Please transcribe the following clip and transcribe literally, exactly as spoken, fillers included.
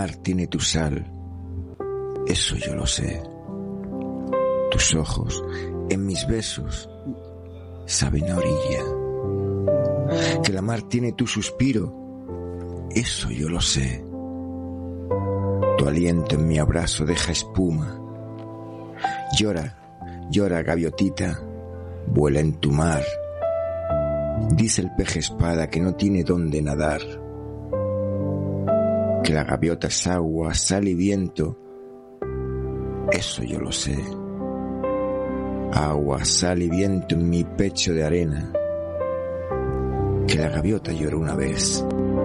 mar tiene tu sal, eso yo lo sé. Tus ojos en mis besos saben a orilla. Que la mar tiene tu suspiro, eso yo lo sé. Tu aliento en mi abrazo deja espuma. Llora, llora, gaviotita, vuela en tu mar. Dice el pez espada que no tiene dónde nadar. Que la gaviota es agua, sal y viento, eso yo lo sé. Agua, sal y viento en mi pecho de arena. Que la gaviota lloró una vez.